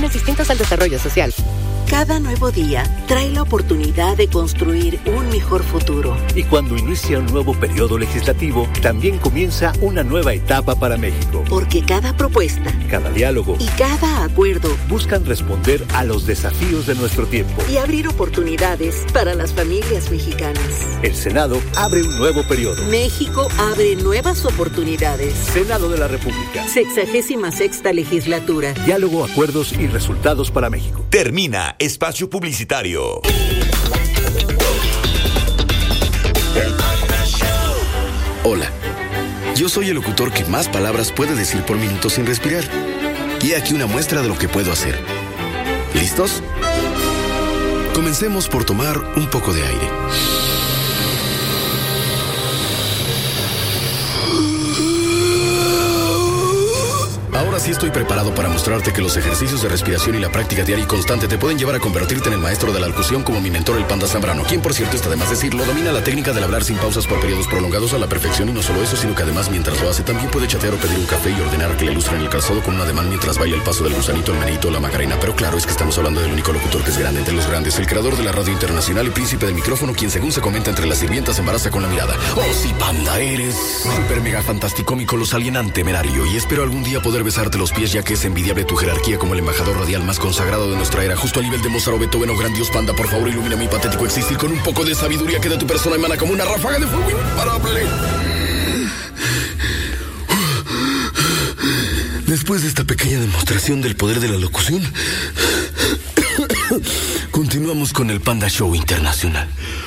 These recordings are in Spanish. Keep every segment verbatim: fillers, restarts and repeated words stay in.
fines distintos al desarrollo social. Cada nuevo día trae la oportunidad de construir un mejor futuro. Y cuando inicia un nuevo periodo legislativo, también comienza una nueva etapa para México. Porque cada propuesta, cada diálogo y cada acuerdo buscan responder a los desafíos de nuestro tiempo y abrir oportunidades para las familias mexicanas. El Senado abre un nuevo periodo. México abre nuevas oportunidades. Senado de la República. Sexagésima sexta legislatura. Diálogo, acuerdos y resultados para México. Termina espacio publicitario. Hola, yo soy el locutor que más palabras puede decir por minuto sin respirar. Y aquí una muestra de lo que puedo hacer. ¿Listos? Comencemos por tomar un poco de aire. Ahora sí estoy preparado para mostrarte que los ejercicios de respiración y la práctica diaria y constante te pueden llevar a convertirte en el maestro de la locución como mi mentor el Panda Zambrano, quien por cierto está de más decirlo, domina la técnica del hablar sin pausas por periodos prolongados a la perfección, y no solo eso, sino que además mientras lo hace también puede chatear o pedir un café y ordenar que le lustren el calzado con un ademán mientras baila el paso del gusanito, el menito o la macarena. Pero claro, es que estamos hablando del único locutor que es grande entre los grandes, el creador de la radio internacional y príncipe del micrófono, quien según se comenta entre las sirvientas embaraza con la mirada. Oh sí, Panda, eres super mega fantástico, mi colosalienante temerario, y espero algún día poder besarte los pies, ya que es envidiable tu jerarquía como el embajador radial más consagrado de nuestra era, justo a nivel de Mozart o Beethoven o gran Dios. Panda, por favor, ilumina mi patético existir con un poco de sabiduría que de tu persona emana como una ráfaga de fuego imparable. Después de esta pequeña demostración del poder de la locución, continuamos con el Panda Show Internacional.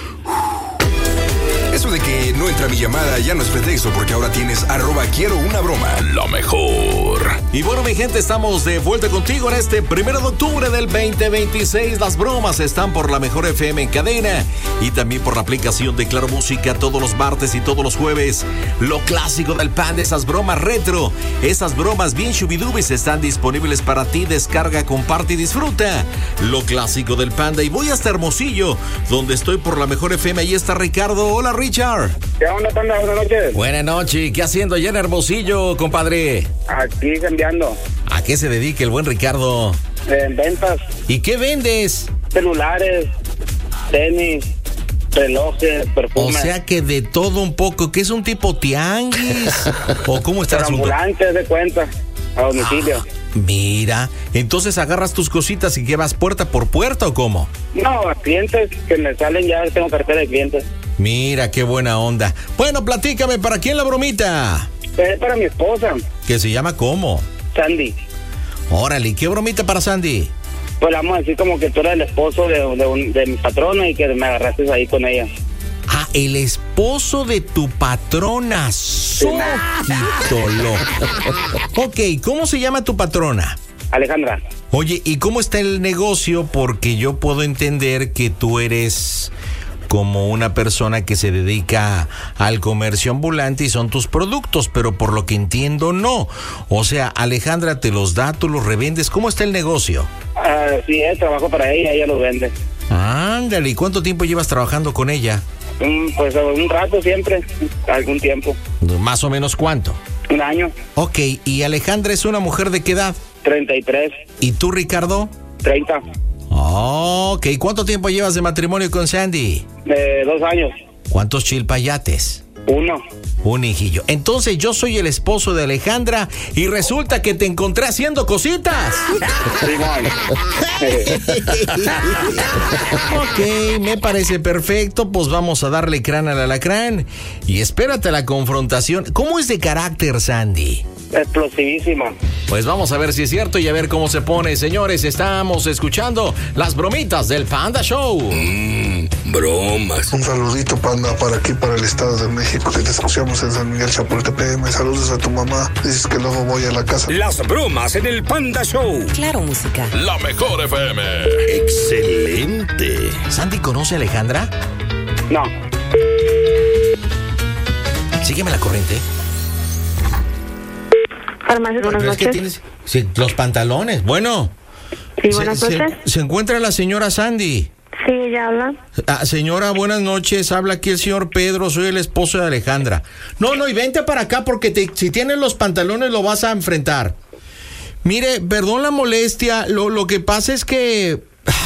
Eso de que no entra mi llamada ya no es pretexto, porque ahora tienes arroba quiero una broma. Lo mejor. Y bueno, mi gente, estamos de vuelta contigo en este primero de octubre del veinte veintiséis. Las bromas están por la Mejor F M en cadena y también por la aplicación de Claro Música todos los martes y todos los jueves. Lo clásico del Panda, esas bromas retro, esas bromas bien shubidubis están disponibles para ti. Descarga, comparte y disfruta. Lo clásico del Panda. Y voy hasta Hermosillo, donde estoy por la Mejor F M. Ahí está Ricardo. Hola, Richard. ¿Qué onda, Panda? Buenas noches. Buenas noches. ¿Qué haciendo allá en Hermosillo, compadre? Aquí cambiando. ¿A qué se dedica el buen Ricardo? En ventas. ¿Y qué vendes? Celulares, tenis, relojes, perfumes. O sea que de todo un poco. ¿Qué es un tipo tianguis? ¿O cómo está el asunto? Ambulantes de cuenta, a domicilio. Ah, mira, entonces agarras tus cositas y llevas puerta por puerta, ¿o cómo? No, a clientes que me salen, ya tengo cartera de clientes. Mira, qué buena onda. Bueno, platícame, ¿para quién la bromita? Es para mi esposa. ¿Que se llama cómo? Sandy. Órale, ¿qué bromita para Sandy? Pues vamos a decir como que tú eres el esposo de, de, un, de mi patrona y que me agarraste ahí con ella. Ah, el esposo de tu patrona. Soquitolo. Ok, ¿cómo se llama tu patrona? Alejandra. Oye, ¿y cómo está el negocio? Porque yo puedo entender que tú eres como una persona que se dedica al comercio ambulante y son tus productos, pero por lo que entiendo no. O sea, Alejandra te los da, tú los revendes. ¿Cómo está el negocio? Ah, sí, es trabajo para ella, ella los vende. Ándale, ¿y cuánto tiempo llevas trabajando con ella? Mm, pues un rato siempre, algún tiempo. ¿Más o menos cuánto? Un año. Ok, ¿y Alejandra es una mujer de qué edad? treinta y tres. ¿Y tú, Ricardo? treinta. Ok, ¿cuánto tiempo llevas de matrimonio con Sandy? De dos años. ¿Cuántos chilpayates? Uno. Un hijillo. Entonces yo soy el esposo de Alejandra y resulta que te encontré haciendo cositas. Ok, me parece perfecto. Pues vamos a darle crán al alacrán y espérate a la confrontación. ¿Cómo es de carácter, Sandy? Explosivísimo. Pues vamos a ver si es cierto y a ver cómo se pone. Señores, estamos escuchando las bromitas del Panda Show. Mmm, bromas. Un saludito, Panda, para aquí, para el Estado de México, que te escuchamos en San Miguel Chapultepec. Me saludos a tu mamá. Dices que luego voy a la casa. Las bromas en el Panda Show. Claro Música. La Mejor F M. Excelente. ¿Sandy conoce a Alejandra? No. Sígueme la corriente. Farmacia, buenas noches. Es que tienes, sí, los pantalones. Bueno. Sí, buenas se, noches. Se, se encuentra la señora Sandy. Sí, ella habla. Ah, señora, buenas noches. Habla aquí el señor Pedro. Soy el esposo de Alejandra. No, no, y vente para acá porque te, si tienes los pantalones lo vas a enfrentar. Mire, perdón la molestia, lo, lo que pasa es que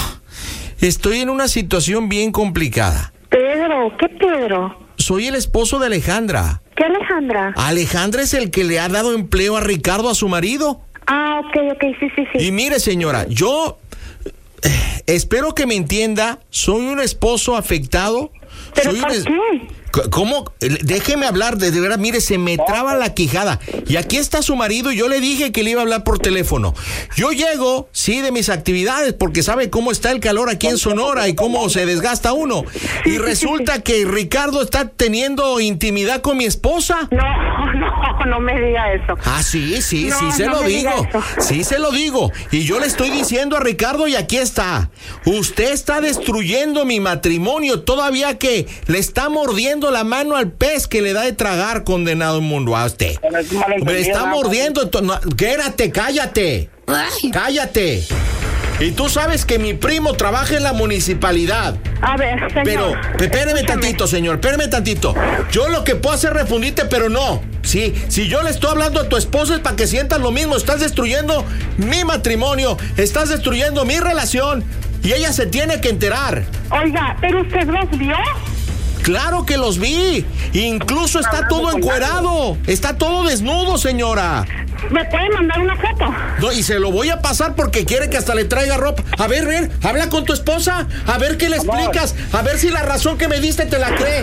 estoy en una situación bien complicada. Pedro, ¿qué Pedro? Soy el esposo de Alejandra. ¿Qué Alejandra? Alejandra es el que le ha dado empleo a Ricardo, a su marido. Ah, ok, ok, sí, sí, sí. Y mire, señora, yo eh, espero que me entienda, soy un esposo afectado. ¿Pero soy por un es- qué? ¿Cómo? Déjeme hablar, de, de verdad, mire, se me traba la quijada. Y aquí está su marido y yo le dije que le iba a hablar por teléfono. Yo llego, sí, de mis actividades, porque sabe cómo está el calor aquí en Sonora y cómo se desgasta uno. Y resulta que Ricardo está teniendo intimidad con mi esposa. No, no, no me diga eso. Ah, sí, sí, No, sí se no lo me diga digo. eso. Sí se lo digo. Y yo le estoy diciendo a Ricardo y aquí está. Usted está destruyendo mi matrimonio todavía que le está mordiendo la mano al pez que le da de tragar, condenado inmundo a usted. Me está mordiendo. to- no, quédate, cállate. Cállate. Y tú sabes que mi primo trabaja en la municipalidad. A ver, señor. Pero, espéreme tantito, señor, espéreme tantito. Yo lo que puedo hacer es refundirte, pero no. Sí, si yo le estoy hablando a tu esposa es para que sientas lo mismo. Estás destruyendo mi matrimonio, estás destruyendo mi relación y ella se tiene que enterar. Oiga, ¿pero usted los vio? Claro que los vi. Incluso está todo encuerado. Está todo desnudo, señora. ¿Me puede mandar una foto? No, y se lo voy a pasar porque quiere que hasta le traiga ropa. A ver, ven, habla con tu esposa. A ver qué le explicas. A ver si la razón que me diste te la cree.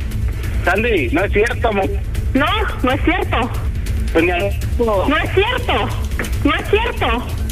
Sandy, no es cierto, amor. No, no es cierto. Pues ni a- No es cierto. No es cierto.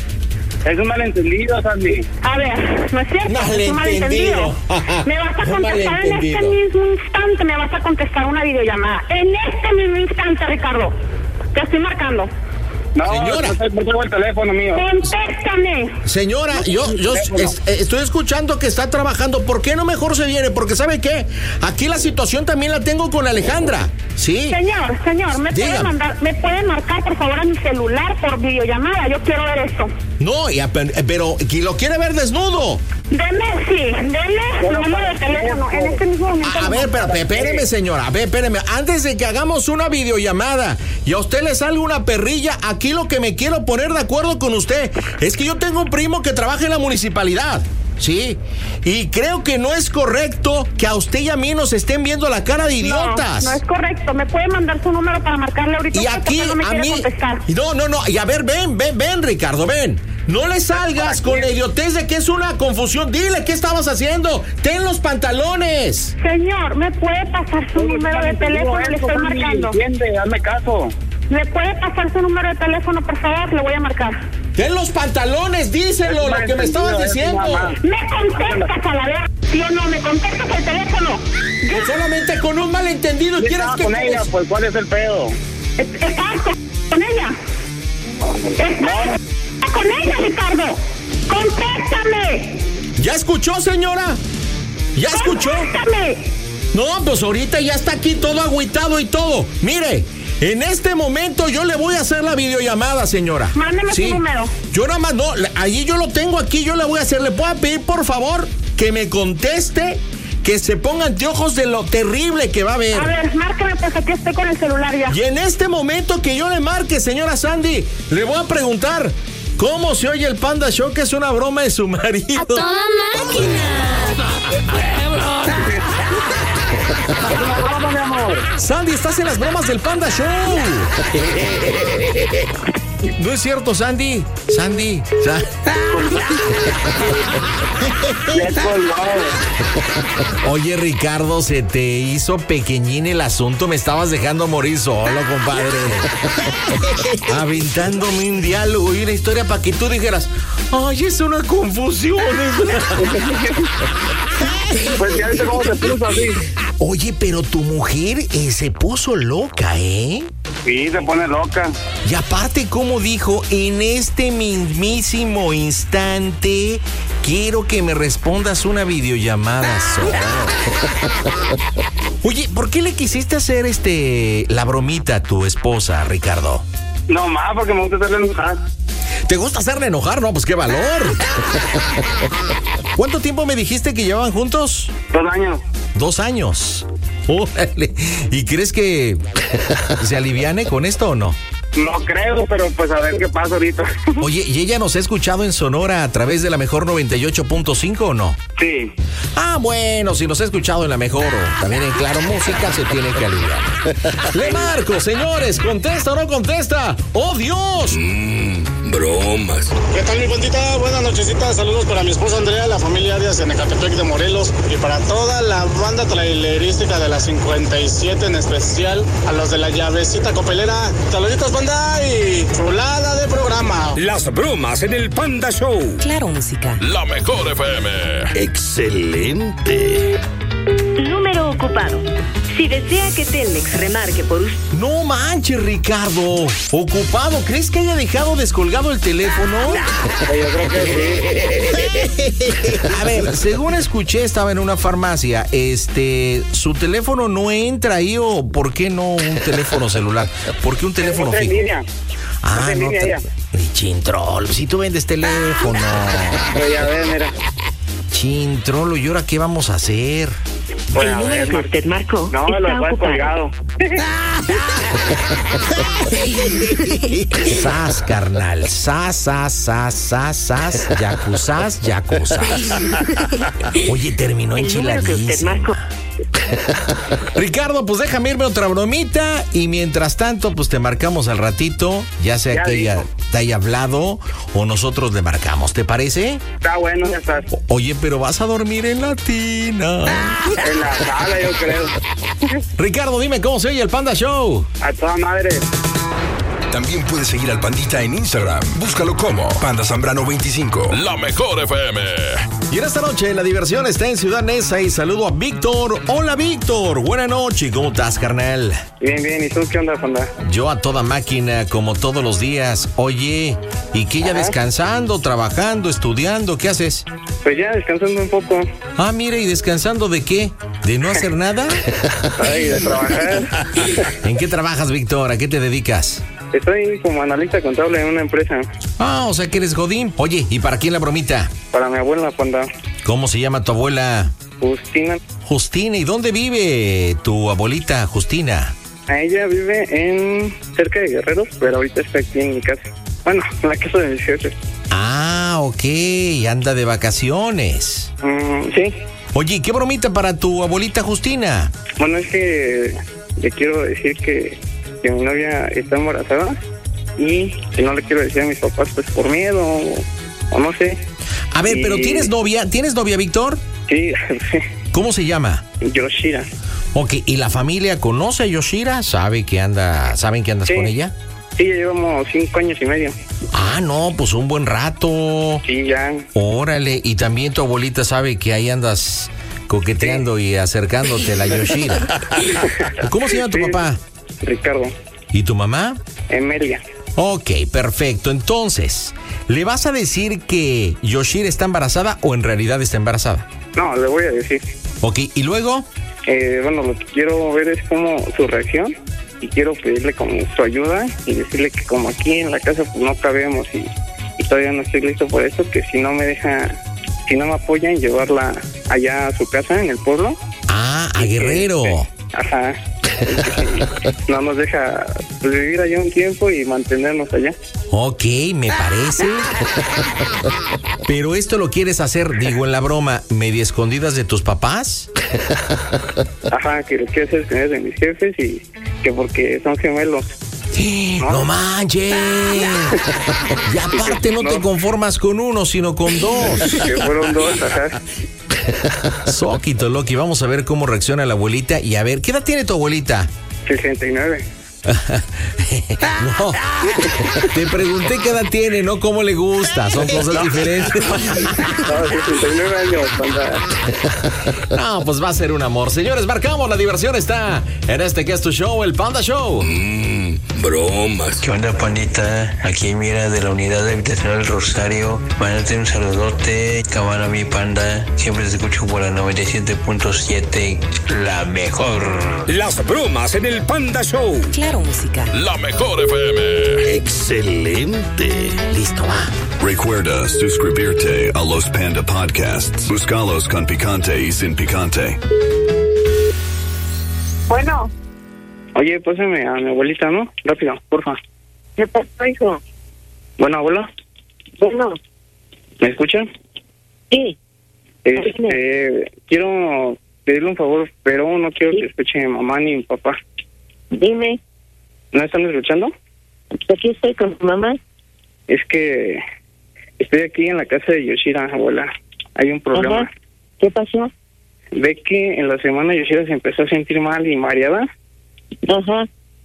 Es un malentendido, Sandy. A ver, no es cierto. Es un Malentendido. malentendido. Me vas a Un contestar en este malentendido. mismo instante. Me vas a contestar una videollamada. En este mismo instante, Ricardo. Te estoy marcando. No, Señora. no te- no tengo el teléfono mío. Contéstame. Señora, yo, yo es- estoy escuchando que está trabajando. ¿Por qué no mejor se viene? Porque ¿sabe qué? Aquí la situación también la tengo con Alejandra. ¿Sí? Señor, señor, ¿me puede Dígame. mandar, me puede marcar por favor a mi celular por videollamada? Yo quiero ver esto. No, y apen- pero ¿quién lo quiere ver desnudo? Deme, sí, deme su número de teléfono en este mismo momento. A ver, pero espéreme, señora. A ver, espéreme. Antes de que hagamos una videollamada y a usted le salga una perrilla, aquí lo que me quiero poner de acuerdo con usted es que yo tengo un primo que trabaja en la municipalidad. Sí, y creo que no es correcto que a usted y a mí nos estén viendo la cara de idiotas. No, no es correcto. ¿Me puede mandar su número para marcarle ahorita? Y Porque aquí no me a quiere mí. contestar. No, no, no. Y a ver, ven, ven, ven, Ricardo, ven. No le salgas con la idiotez de que es una confusión. Dile qué estabas haciendo. Ten los pantalones. Señor, ¿me puede pasar su número de teléfono? Le estoy marcando. Entiende, hazme caso. ¿Me puede pasar su número de teléfono, por favor? Le voy a marcar. Ten los pantalones, díselo, lo que me estabas diciendo. ¿Me contestas a la vez? ¿Sí o no? ¿Me contestas el teléfono? Que solamente con un malentendido Yo quieres estaba que... con ella, pues ¿cuál es el pedo? ¿Estás con, con ella? ¿Estás con ella, Ricardo? ¡Contéstame! ¿Ya escuchó, señora? ¿Ya escuchó? ¡Contéstame! No, pues ahorita ya está aquí todo agüitado y todo. Mire, en este momento yo le voy a hacer la videollamada, señora. Mándeme Sí. su número. Yo nada más, no, le- allí yo lo tengo aquí, yo le voy a hacer. ¿Le puedo pedir, por favor, que me conteste, que se ponga anteojos de lo terrible que va a ver? A ver, márcame, pues aquí estoy con el celular ya. Y en este momento que yo le marque, señora Sandy, le voy a preguntar cómo se oye el Panda Show, que es una broma de su marido. ¡A toda Sandy, estás en las bromas del Panda Show. No es cierto, Sandy. Sandy. Sa- Oye, Ricardo, se te hizo pequeñín el asunto. Me estabas dejando morir solo, compadre. Aventándome un diálogo y una historia para que tú dijeras: ay, es una confusión. Pues ya viste cómo se puso así. Oye, pero tu mujer eh, se puso loca, ¿eh? Sí, se pone loca. Y aparte, como dijo, en este mismísimo instante, quiero que me respondas una videollamada. Oye, ¿por qué le quisiste hacer este la bromita a tu esposa, Ricardo? No más, porque me gusta hacerle enojar. ¿Te gusta hacerle enojar? No, pues qué valor. ¿Cuánto tiempo me dijiste que llevaban juntos? Dos años. Dos años. Órale. ¿Y crees que se aliviane con esto o no? No creo, pero pues a ver qué pasa ahorita. Oye, ¿y ella nos ha escuchado en Sonora a través de la Mejor noventa y ocho punto cinco o no? Sí. Ah, bueno, si nos ha escuchado en la Mejor o también en Claro Música, se tiene que aliviar. Le marco, señores, ¿contesta o no contesta? ¡Oh, Dios! Mmm, bromas. ¿Qué tal, mi bandita? Buenas nochecitas, saludos para mi esposa Andrea, la familia Arias en Ecatepec de Morelos y para toda la banda trailerística de la cincuenta y siete, en especial a los de la llavecita copelera. Saluditos, banda, y chulada de programa. Las bromas en el Panda Show. Claro Música. La Mejor F M. Excelente. Número ocupado. Si desea que Telmex remarque por usted... No manches, Ricardo. ¿Ocupado? ¿Crees que haya dejado descolgado el teléfono? Yo creo que sí. A ver, según escuché, estaba en una farmacia. Este, ¿su teléfono no entra ahí o por qué no un teléfono celular? ¿Por qué un teléfono fijo? Ah, no. Te... Chintrol, si tú vendes teléfono. Pero ya ves, mira. Chintrolo, ¿y ahora qué vamos a hacer? Pues el número que usted marcó no, me está lo fue ocupado. Sas, carnal. Sas, sas, sas, sas, sas. Yacuzas, yacuzas. Oye, terminó enchiladísimo. Ricardo, pues déjame irme otra bromita y mientras tanto, pues te marcamos al ratito, ya sea ya que dijo. ella te haya hablado o nosotros le marcamos, ¿te parece? Está bueno, ya estás. Oye, pero vas a dormir en la tina. En la sala, yo creo. Ricardo, dime cómo se oye el Panda Show. A toda madre. También puedes seguir al Pandita en Instagram. Búscalo como Panda Zambrano veinticinco. La Mejor F M. Y en esta noche la diversión está en Ciudad Neza y saludo a Víctor. Hola, Víctor. Buenas noches. ¿Cómo estás, carnal? Bien, bien. ¿Y tú qué onda, Panda? Yo a toda máquina, como todos los días. Oye, ¿y qué ya descansando, trabajando, estudiando? ¿Qué haces? Pues ya descansando un poco. Ah, mira, ¿y descansando de qué? ¿De no hacer nada? Ay, de trabajar. ¿En qué trabajas, Víctor? ¿A qué te dedicas? Estoy como analista contable en una empresa. Ah, o sea que eres godín. Oye, ¿y para quién la bromita? Para mi abuela, Panda. ¿Cómo se llama tu abuela? Justina. Justina, ¿y dónde vive tu abuelita Justina? Ella vive en cerca de Guerreros, pero ahorita está aquí en mi casa. Bueno, en la casa de mis jefes. Ah, ok, anda de vacaciones. Mm, sí. Oye, ¿qué bromita para tu abuelita Justina? Bueno, es que le quiero decir que, que mi novia está embarazada y que no le quiero decir a mis papás pues por miedo o, o no sé. A ver, y... pero ¿tienes novia? ¿Tienes novia, Víctor? Sí. ¿Cómo se llama? Yoshira. Ok, ¿y la familia conoce a Yoshira? ¿Sabe que anda, ¿Saben que andas sí. con ella? Sí, ya llevamos cinco años y medio. Ah, no, pues un buen rato. Sí, ya. Órale, y también tu abuelita sabe que ahí andas coqueteando sí. y acercándote a la Yoshira. ¿Cómo se llama tu sí. papá? Ricardo. ¿Y tu mamá? Emelia. Ok, perfecto. Entonces, ¿le vas a decir que Yoshira está embarazada o en realidad está embarazada? No, le voy a decir. Ok, ¿y luego? Eh, bueno, lo que quiero ver es como su reacción y quiero pedirle como su ayuda y decirle que como aquí en la casa pues no cabemos y, y todavía no estoy listo por eso, que si no me deja, si no me apoyan, llevarla allá a su casa en el pueblo. Ah, a Guerrero. Que, ajá. Si no nos deja pues, vivir allá un tiempo y mantenernos allá. Ok, me parece. Pero esto lo quieres hacer, digo en la broma, medio escondidas de tus papás. Ajá, que lo quiero hacer escondidas de mis jefes y que porque son gemelos. No, no manches. Y aparte no, no te conformas con uno, sino con dos. Que fueron dos, ajá. Soquito, Loki, vamos a ver cómo reacciona la abuelita y a ver, ¿qué edad tiene tu abuelita? sesenta y nueve. No, te pregunté qué edad tiene, no cómo le gusta, son cosas no. diferentes. No, sesenta y nueve años, Panda. No, pues va a ser un amor. Señores, marcamos, la diversión está en este que es tu show, el Panda Show. Mmm, bromas. ¿Qué onda, Pandita? Aquí mira de la unidad habitacional Rosario. Mándate un saludote, cabana mi panda. Siempre te escucho por la noventa y siete punto siete, la mejor. Las bromas en el Panda Show. Claro, música. La Mejor F M. Excelente. Listo, va. Recuerda suscribirte a los Panda Podcasts. Búscalos con picante y sin picante. Bueno. Oye, pásame a mi abuelita, ¿no? Rápido, porfa. ¿Qué pasó, hijo? Bueno, abuela. Bueno. ¿Me escuchan? Sí. Este, quiero pedirle un favor, pero no quiero ¿Sí? que escuche mi mamá ni mi papá. Dime. ¿No están escuchando? Aquí estoy con tu mamá. Es que estoy aquí en la casa de Yoshira, abuela. Hay un problema. Ajá. ¿Qué pasó? Ve que en la semana Yoshira se empezó a sentir mal y mareada. Ajá.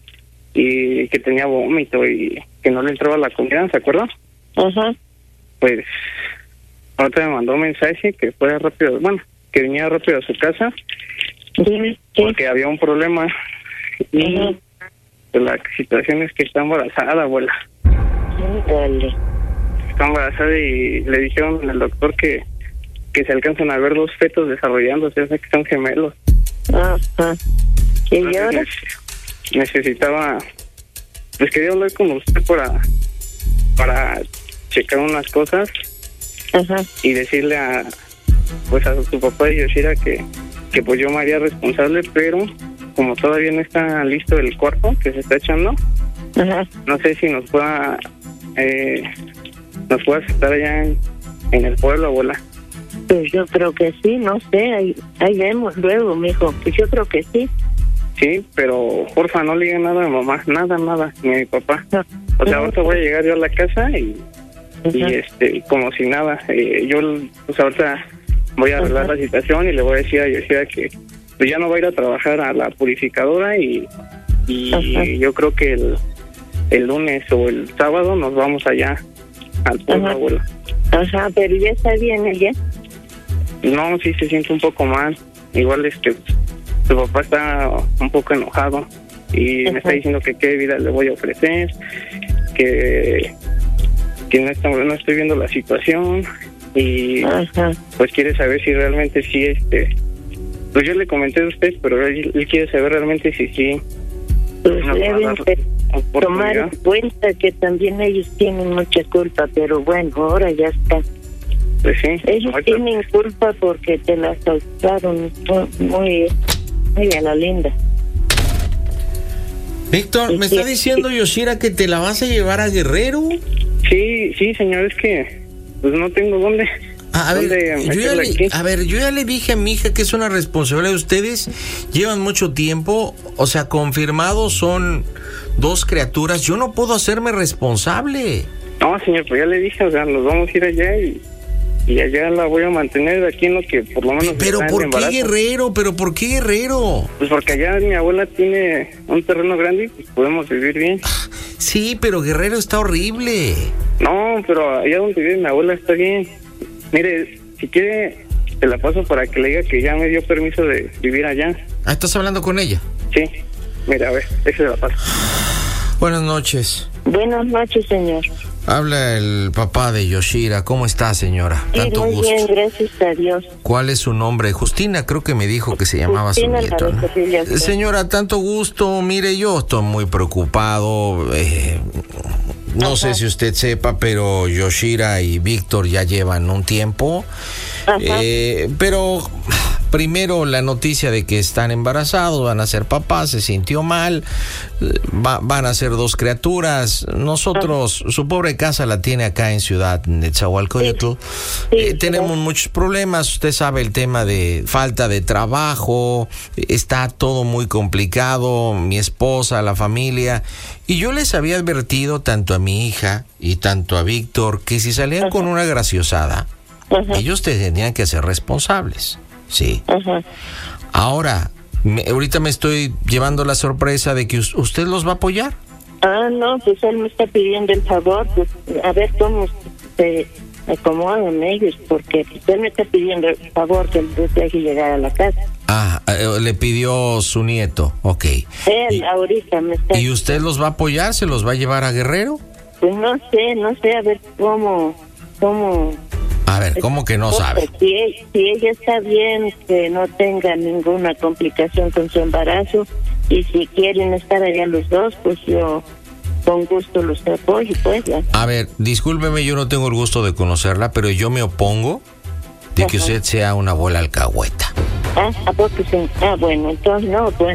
Y que tenía vómito y que no le entraba la comida, ¿se acuerda? Ajá. Pues ahorita me mandó un mensaje que fuera rápido, bueno, que viniera rápido a su casa. Dime. Porque había un problema. Y Ajá. la situación es que está embarazada, abuela. Dale. Está embarazada y le dijeron al doctor que, que se alcanzan a ver dos fetos desarrollándose, o sea que son gemelos. Ajá. ¿Y ahora? Necesitaba, pues quería hablar con usted para, para checar unas cosas. Ajá. Y decirle a, pues a su papá y Yoshira que, que pues yo me haría responsable, pero como todavía no está listo el cuarto que se está echando, Ajá. no sé si nos pueda, eh, nos pueda aceptar allá en, en el pueblo, abuela. Pues yo creo que sí, no sé, ahí, ahí vemos luego, mijo. Pues yo creo que sí. Sí, pero porfa, no le diga nada a mamá, nada, nada, ni a mi papá. No. O sea, ahorita voy a llegar yo a la casa y, y este, como si nada, eh, yo pues ahorita voy a arreglar Ajá. la situación y le voy a decir a Yoshira que pues ya no va a ir a trabajar a la purificadora y, y yo creo que el, el lunes o el sábado nos vamos allá al pueblo, Ajá. abuela. Ajá, pero ya está bien ella. No, sí se siente un poco mal. Igual este, su papá está un poco enojado y Ajá. me está diciendo que qué vida le voy a ofrecer, que, que no, está, no estoy viendo la situación y Ajá. pues quiere saber si realmente sí, este, pues yo le comenté a usted, pero él, él quiere saber realmente si sí. Pues deben tomar en cuenta que también ellos tienen mucha culpa, pero bueno, ahora ya está. Pues sí. Ellos ahorita tienen culpa porque te la soltaron muy, muy a la linda. Víctor, ¿me sí, está diciendo sí. Yoshira que te la vas a llevar a Guerrero? Sí, sí, señor, es que pues no tengo dónde. A ver, yo ya le, a ver, yo ya le dije a mi hija que es una responsabilidad de ustedes. Llevan mucho tiempo, o sea, confirmados son dos criaturas. Yo no puedo hacerme responsable. No, señor, pues ya le dije, o sea, nos vamos a ir allá y, y allá la voy a mantener aquí en lo que por lo menos... Pero ¿por qué Guerrero? ¿Pero por qué Guerrero? Pues porque allá mi abuela tiene un terreno grande y pues podemos vivir bien. Sí, pero Guerrero está horrible. No, pero allá donde vive mi abuela está bien. Mire, si quiere, te la paso para que le diga que ya me dio permiso de vivir allá. Ah, ¿estás hablando con ella? Sí. Mira, a ver, déjese la paso. Buenas noches. Buenas noches, señor. Habla el papá de Yoshira. ¿Cómo está, señora? Sí, Tanto muy gusto. bien, gracias a Dios. ¿Cuál es su nombre? Justina, creo que me dijo que se llamaba Justina su nieto, ¿no? Señora, tanto gusto. Mire, yo estoy muy preocupado. Eh, no Ajá. sé si usted sepa, pero Yoshira y Víctor ya llevan un tiempo. Eh, pero primero la noticia de que están embarazados, van a ser papás, se sintió mal, va, van a ser dos criaturas. Nosotros, Ajá. su pobre casa la tiene acá en Ciudad Nezahualcóyotl. Sí. Sí, eh, tenemos sí. muchos problemas, usted sabe el tema de falta de trabajo, está todo muy complicado, mi esposa, la familia. Y yo les había advertido tanto a mi hija y tanto a Víctor que si salían Ajá. con una graciosada, Ajá. ellos tenían que ser responsables. Sí. Ajá. Ahora, me, ahorita me estoy llevando la sorpresa de que usted los va a apoyar. Ah, no, pues él me está pidiendo el favor, pues a ver cómo se acomodan ellos, porque pues, él me está pidiendo el favor que les deje llegar a la casa. Ah, eh, le pidió su nieto, ok. Él y, ahorita me está... ¿Y usted los va a apoyar? ¿Se los va a llevar a Guerrero? Pues no sé, no sé, a ver cómo... cómo A ver, ¿cómo que no sabe? Si, si ella está bien, que no tenga ninguna complicación con su embarazo, y si quieren estar allá los dos, pues yo con gusto los apoyo, pues ya. A ver, discúlpeme, yo no tengo el gusto de conocerla, pero yo me opongo de Ajá. que usted sea una bola alcahueta. Ah, ¿a poco sí? Ah, bueno, entonces no, bueno.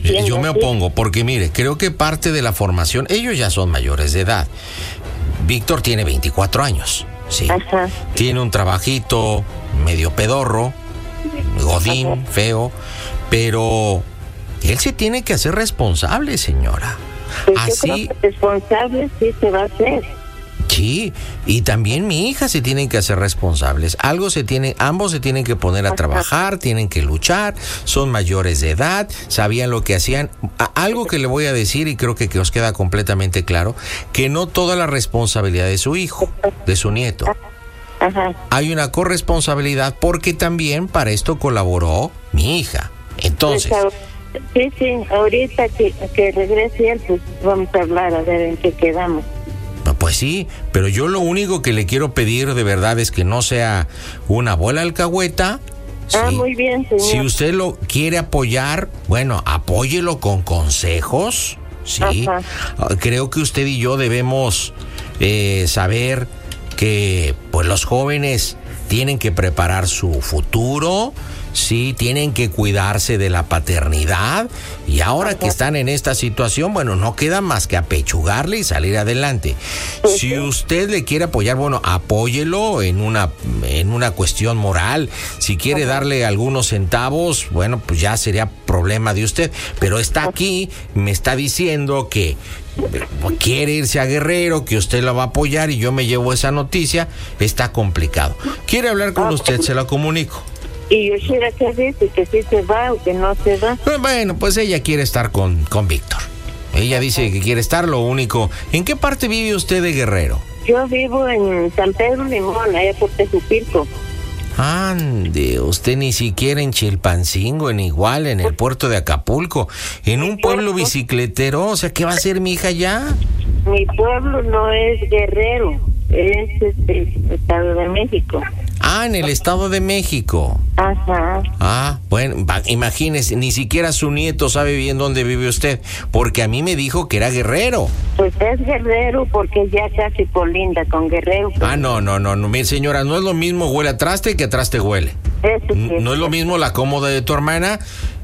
Yo me opongo porque, mire, creo que parte de la formación, ellos ya son mayores de edad. Víctor tiene veinticuatro años, sí. Ajá. Tiene un trabajito medio pedorro, godín, Ajá. feo, pero él se tiene que hacer responsable, señora. Pues Así. Yo creo que responsable sí se va a hacer. Sí, y también mi hija se tienen que hacer responsables. Algo se tiene, ambos se tienen que poner a trabajar, tienen que luchar, son mayores de edad, sabían lo que hacían. Algo que le voy a decir y creo que, que os queda completamente claro, que no toda la responsabilidad de su hijo, de su nieto. Ajá. Hay una corresponsabilidad porque también para esto colaboró mi hija. Entonces... Sí, sí, ahorita que, que regrese él, pues vamos a hablar a ver en qué quedamos. Pues sí, pero yo lo único que le quiero pedir de verdad es que no sea una bola alcahueta. Ah, sí. Muy bien, señor. Si usted lo quiere apoyar, bueno, apóyelo con consejos, sí. Ajá. Creo que usted y yo debemos eh, saber que pues los jóvenes tienen que preparar su futuro, sí, tienen que cuidarse de la paternidad y ahora que están en esta situación, bueno, no queda más que apechugarle y salir adelante. Si usted le quiere apoyar, bueno, apóyelo en una, en una cuestión moral. Si quiere darle algunos centavos, bueno, pues ya sería problema de usted. Pero está aquí, me está diciendo que quiere irse a Guerrero, que usted la va a apoyar y yo me llevo esa noticia. Está complicado. ¿Quiere hablar con usted? Se la comunico. ¿Y Yoshira qué dice? ¿Que sí se va o que no se va? Bueno, pues ella quiere estar con, con Víctor. Ella dice que quiere estar, lo único... ¿En qué parte vive usted de Guerrero? Yo vivo en San Pedro Limón, allá por Tejupilco. Ande, usted ni siquiera en Chilpancingo, en Iguala, en el puerto de Acapulco, en un pueblo bicicletero. O sea, ¿qué va a hacer mi hija allá? Mi pueblo no es Guerrero, es este, Estado de México. Ah, en el Estado de México. Ajá. Ah, bueno, va, imagínese, ni siquiera su nieto sabe bien dónde vive usted, porque a mí me dijo que era Guerrero. Pues es Guerrero porque ya casi colinda con Guerrero. Pues. Ah, no, no, no, no, mi señora, no es lo mismo huele a traste que a traste huele. Eso sí, no, no es lo mismo la cómoda de tu hermana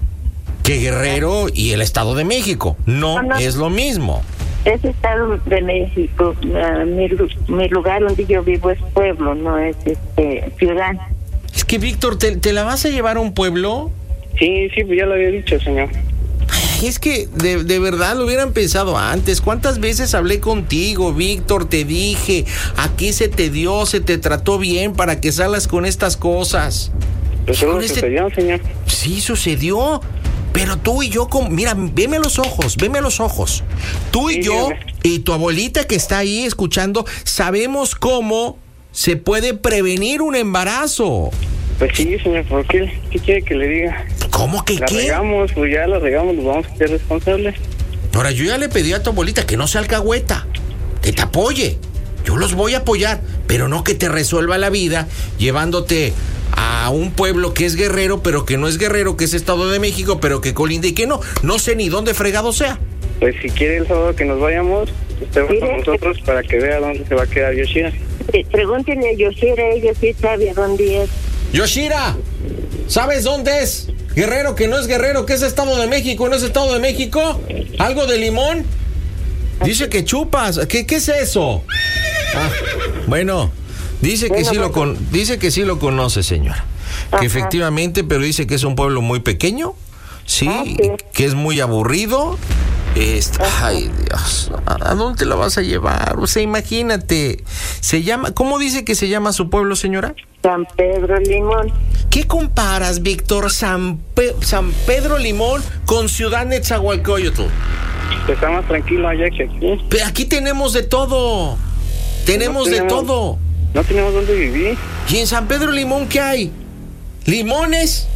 que Guerrero y el Estado de México. No, no, no. Es lo mismo. Es Estado de México. Uh, mi, mi lugar donde yo vivo es pueblo, no es este, ciudad. Es que, Víctor, ¿te, ¿te la vas a llevar a un pueblo? Sí, sí, pues ya lo había dicho, señor. Es que de, de verdad lo hubieran pensado antes. ¿Cuántas veces hablé contigo, Víctor? Te dije, aquí se te dio, se te trató bien para que salgas con estas cosas. Pues eso este... sucedió, señor. Sí, sucedió. Pero tú y yo, mira, veme a los ojos, veme a los ojos. Tú y sí, yo dígame. Y tu abuelita que está ahí escuchando, sabemos cómo se puede prevenir un embarazo. Pues sí, señor, ¿por qué? ¿Qué quiere que le diga? ¿Cómo que la qué? La regamos, pues ya la regamos, nos vamos a ser responsables. Ahora, yo ya le pedí a tu abuelita que no sea alcahueta, que te apoye. Yo los voy a apoyar, pero no que te resuelva la vida llevándote a un pueblo que es Guerrero, pero que no es Guerrero, que es Estado de México, pero que colinda y que no. No sé ni dónde fregado sea. Pues si quiere el sábado que nos vayamos, usted va con nosotros para que vea dónde se va a quedar Yoshira. Pregúntenle a Yoshira, ella sí sabe dónde es. Yoshira, ¿sabes dónde es? Guerrero, que no es Guerrero, que es Estado de México, ¿no es Estado de México? ¿Algo de limón? Dice que chupas. ¿Qué, qué es eso? Ah, bueno, dice que bueno, sí bueno. lo con, dice que sí lo conoce, señora. Ajá. Que efectivamente, pero dice que es un pueblo muy pequeño, sí, ah, sí. que es muy aburrido. Este, ay, Dios, ¿a dónde la vas a llevar? O sea, imagínate. Se llama, ¿cómo dice que se llama su pueblo, señora? San Pedro Limón. ¿Qué comparas, Víctor, San, Pe- San Pedro Limón con Ciudad Nezahualcóyotl? Está más tranquilo allá que aquí. Pero aquí tenemos de todo. Tenemos, no tenemos de todo. No tenemos dónde vivir. ¿Y en San Pedro Limón qué hay? Limones,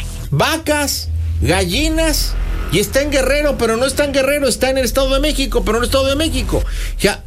vacas, gallinas. Y está en Guerrero, pero no está en Guerrero, está en el Estado de México, pero no en el Estado de México. Ya.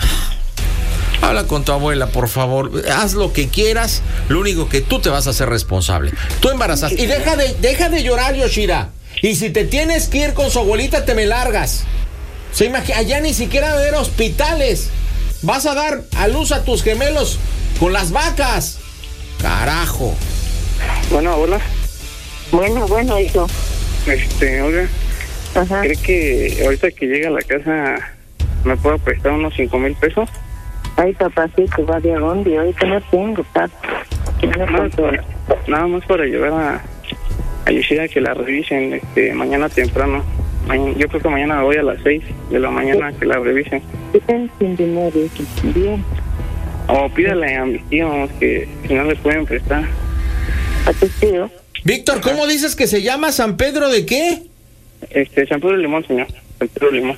Habla con tu abuela, por favor. Haz lo que quieras. Lo único que tú te vas a hacer responsable. Tú embarazas. Y deja de, deja de llorar, Yoshira. Y si te tienes que ir con su abuelita, te me largas. Se imagina, allá ni siquiera va a haber hospitales. Vas a dar a luz a tus gemelos con las vacas. Carajo. Bueno, abuela. Bueno, bueno, hijo. Este, oiga, Ajá. ¿Cree que ahorita que llegue a la casa me puedo prestar unos cinco mil pesos? Ay, papacito, va de dónde, ahorita no tengo, papá. No nada, para, nada más para llevar a, a Yoshida que la revisen este, mañana temprano. Mañana, yo creo que mañana voy a las seis de la mañana que la revisen. Están sin dinero, bien. O pídale a mis tíos que si no le pueden prestar. ¿A tus tíos? Víctor, ¿cómo dices que se llama San Pedro de qué? Este, San Pedro de Limón, señor. San Pedro de Limón.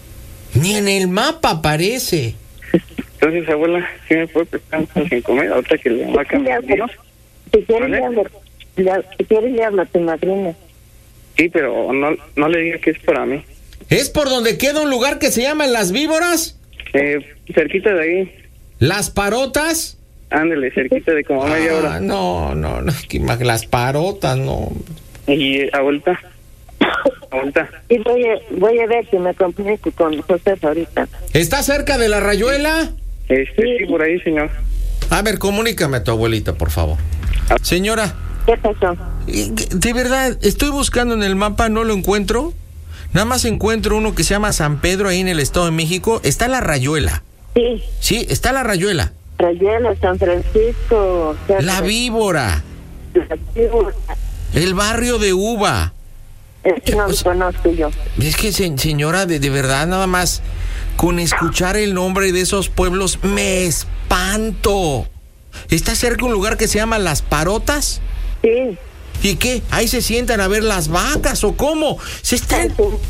Ni en el mapa aparece. Entonces, abuela, ¿sí me puede prestar cinco mil? Ahorita que le marcan mis tíos. Si quieres, le hablo, le, si quieres, le hablo a tu madrina. Sí, pero no, no le diga que es para mí. ¿Es por donde queda un lugar que se llama Las Víboras? Eh, cerquita de ahí. ¿Las Parotas? Ándale, cerquita de como ah, media hora. No, no, no, las Parotas, no. Y, eh, abuelita, abuelita. Y voy a, voy a ver si me comunico con José ahorita. ¿Está cerca de la Rayuela? Este, sí. sí, por ahí, señor. A ver, comunícame a tu abuelita, por favor. Señora. ¿Qué pasó? De verdad, estoy buscando en el mapa, no lo encuentro. Nada más encuentro uno que se llama San Pedro ahí en el Estado de México. Está la Rayuela. Sí. Sí, está la Rayuela. Rayuela, San Francisco. La Víbora. La Víbora. El barrio de Uva. Es que no lo conozco yo. Es que, se, señora, de, de verdad, nada más con escuchar el nombre de esos pueblos me espanto. ¿Está cerca un lugar que se llama Las Parotas? Sí. ¿Y qué? ¿Ahí se sientan a ver las vacas o cómo? ¿Se están...?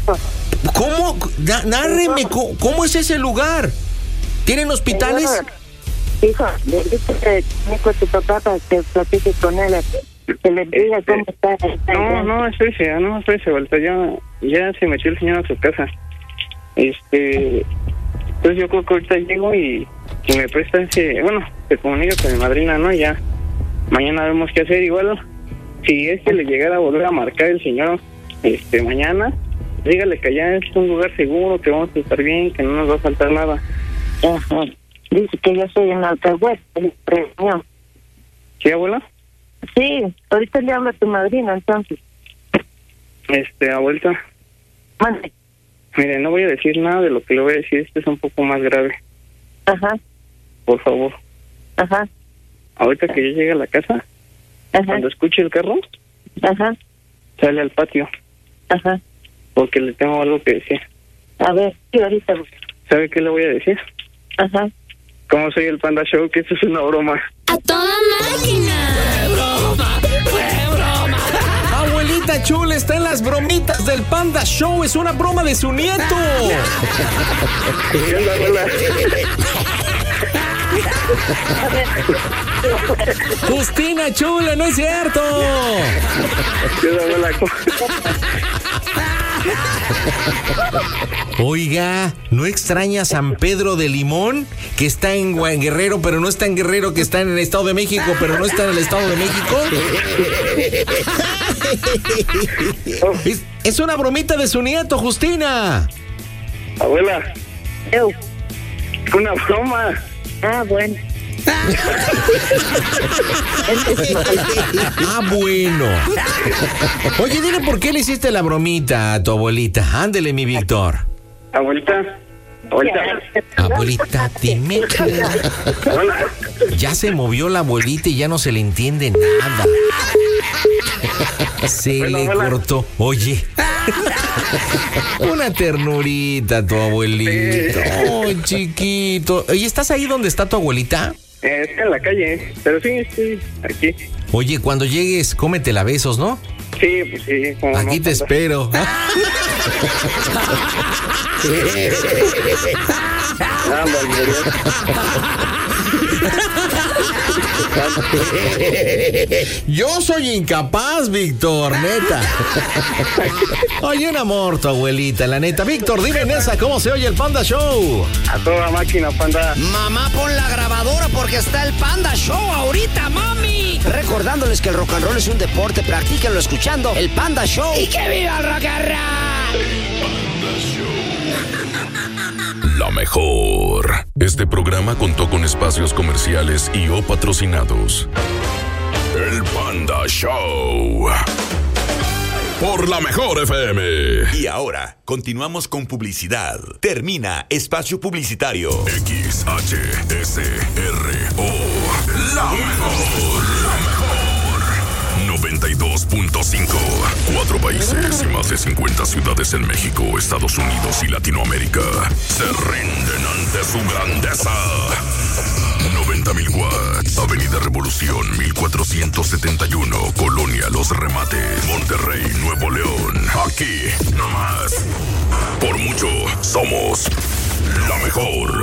¿Cómo? Nárreme, ¿cómo, ¿cómo es ese lugar? ¿Tienen hospitales? Hijo, le dice a tu papá para que platique con él, que le diga este, cómo está. No, no, espérese, no, espérese, vuelta, ya, ya se metió el señor a su casa. Este, entonces yo creo que ahorita llego y, y me presta ese, bueno, se comunica con mi madrina, ¿no? Ya, mañana vemos qué hacer, igual, si es que le llegara a volver a marcar el señor, este, mañana, dígale que allá es un lugar seguro, que vamos a estar bien, que no nos va a faltar nada. Ajá. Dice que yo soy en Alcahuete, ¿Sí, abuela? Sí, ahorita le hablo a tu madrina, entonces. Este, abuelita. Mande. Mire, no voy a decir nada de lo que le voy a decir, esto es un poco más grave. Ajá. Por favor. Ajá. Ahorita que yo llegue a la casa, Ajá. cuando escuche el carro, Ajá. sale al patio. Ajá. Porque le tengo algo que decir. A ver, sí, ahorita. ¿Sabe qué le voy a decir? Ajá. Como soy el Panda Show, que esto es una broma. ¡A toda máquina! ¡Fue broma! ¡Fue broma! Abuelita chula está en las bromitas del Panda Show. Es una broma de su nieto. Justina chula, no es cierto. Oiga, ¿no extraña San Pedro de Limón? Que está en Guerrero, pero no está en Guerrero, que está en el Estado de México, pero no está en el Estado de México. Es, es una bromita de su nieto, Justina. Abuela. Eu. Una broma. Ah, bueno. Ah, bueno. Oye, dile por qué le hiciste la bromita a tu abuelita. Ándele, mi Víctor. Abuelita. Abuelita. Abuelita, dime. Ya se movió la abuelita y ya no se le entiende nada. Se bueno, le abuela. Cortó. Oye. Una ternurita tu abuelito. Oh, chiquito. ¿Y estás ahí donde está tu abuelita? Eh, está en la calle, pero sí, estoy aquí. Oye, cuando llegues, cómetela besos, ¿no? Sí, pues sí. Aquí no, te espero. Yo soy incapaz, Víctor, neta. Oye, un amor tu abuelita, la neta. Víctor, dime, Nesa, ¿cómo se oye el Panda Show? A toda máquina, Panda. Mamá, pon la grabadora porque está el Panda Show ahorita, mami. Recordándoles que el rock and roll es un deporte, practíquenlo escuchando el Panda Show. ¡Y que viva el rock and roll! La mejor. Este programa contó con espacios comerciales y o patrocinados. El Panda Show. por la mejor F M. Y ahora, continuamos con publicidad. Termina espacio publicitario. X H S R O. La mejor. La mejor. noventa y dos punto cinco. Cuatro países y más de cincuenta ciudades en México, Estados Unidos y Latinoamérica se rinden ante su grandeza. noventa mil watts. Avenida Revolución mil cuatrocientos setenta y uno, Colonia Los Remates, Monterrey, Nuevo León. Aquí, nomás. Por mucho, somos la mejor.